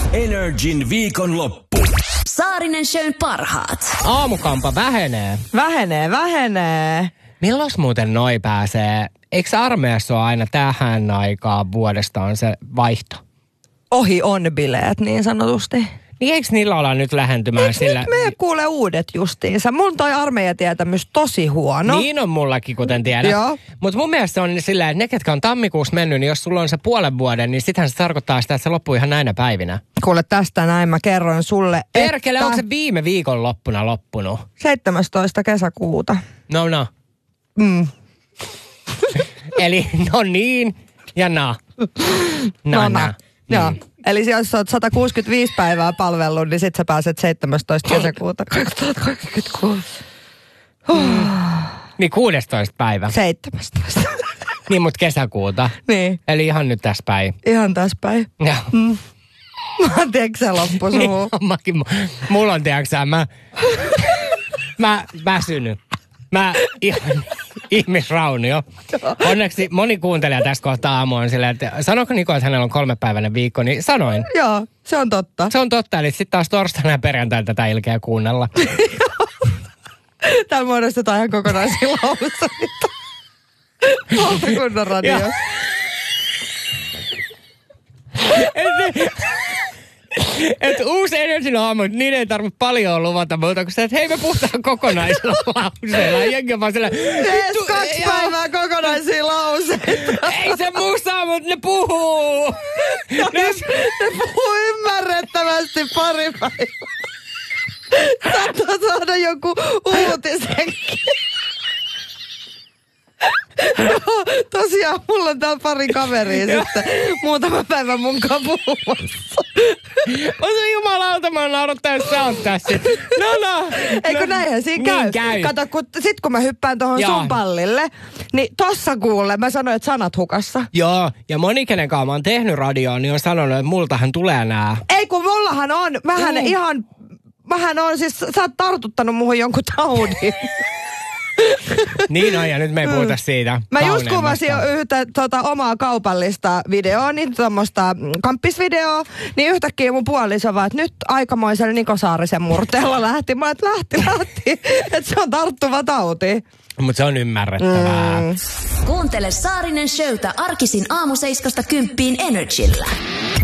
Energin viikonloppu. Saarinen Shown parhaat. Aamukampa vähenee. Vähenee. Milloin muuten noi pääsee? Eikö armeijassa ole aina tähän aikaan vuodesta on se vaihto? Ohi on bileet niin sanotusti. Niin eikö niillä olla nyt lähentymään sillä? Nyt me kuule uudet justiinsa. Mun toi armeijatietämys tosi huono. Niin on mullakin, kuten tiedät. Joo. Mutta mun mielestä se on sillä, että ne, ketkä on tammikuussa mennyt, niin jos sulla on se puolen vuoden, niin sitähän se tarkoittaa sitä, että se loppuu ihan näinä päivinä. Kuule tästä näin mä kerron sulle, Perkele, että onko se viime viikon loppuna loppunut? 17. kesäkuuta. No. Eli no niin ja na. Na. Joo. Eli jos olet 165 päivää palvellut, niin sit sä pääset 17. kesäkuuta 2026. Niin 16 päivä. 17. Niin, mut kesäkuuta. Niin. Eli ihan nyt tässä päin. Ihan tässä päin. Joo. Tiedätkö se loppu suhu? Mulla on, tiedätkö mä väsynyt. Mä ihan ihmisraunio. Onneksi moni kuuntelija tässä kohtaa aamu on silleen, että sanoiko Niko, että hänellä on 3-päiväinen viikko, niin sanoin. Joo, se on totta. Se on totta, eli sitten taas torstaina ja perjantaina tätä ilkeä kuunnella. Täällä muodostetaan ihan kokonaisia lauseita. Kunnon radio. Että uusi Energin aamu, niin ei tarvitse paljon luvata muuta kuin se, että hei me puhutaan kokonaisilla lauseilla. Jengi on vaan sillä, Ees 2 päivää kokonaisia lauseita. ei se musaa, mutta ne puhuu. Ne puhuu ymmärrettävästi pari päivää. Saattaa saada joku uutisenkin. Joo, tosiaan mulla on täällä pari kaveria sitten muutama päivä munkaan puhumassa. On se jumalauta, mä oon naurattaa, jos sä oot tässä. No. Eikö näinhän siinä niin käy? Kato, kun mä hyppään tuohon sun pallille, niin tossa kuule, mä sanoin, että sanat hukassa. Joo, ja moni kenenkaan mä oon tehnyt radioon, niin on sanonut, että multahan tulee nää. Ei kun mullahan on, mähän on siis, sä oot tartuttanut muuhun jonkun taudin. Niin on, ja nyt me ei puhuta siitä. Mä just kuvasin jo yhtä omaa kaupallista videoa, niin tuommoista kamppisvideoa, niin yhtäkkiä mun puoliso vaan, että nyt aikamoisella Niko Saarisen murteella lähti. Mä lähti, että se on tarttuva tauti. Mutta se on ymmärrettävää. Kuuntele Saarinen Showta arkisin aamu 7–10 Energillä.